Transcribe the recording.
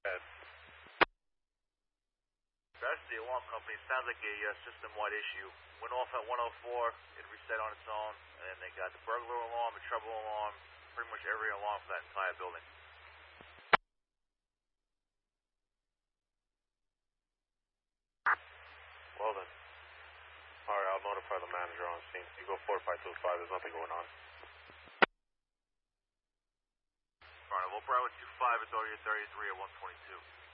That's the alarm company. Sounds like a system-wide issue. Went off at 104, it reset on its own, and then they got the burglar alarm, the trouble alarm, pretty much every alarm for that entire building. Well then. Alright, I'll notify the manager on scene. You go 4525, there's nothing going on. Carnival Bravo 25, it's RU 33 at 122.